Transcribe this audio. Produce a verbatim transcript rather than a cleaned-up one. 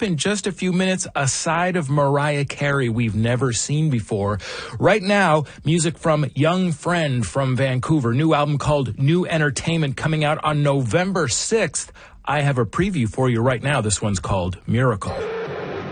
up in just a few minutes a side of Mariah Carey we've never seen before. Right now, music from Young Friend from Vancouver, new album called New Entertainment coming out on November sixth. I have a preview for you right now. This one's called Miracle.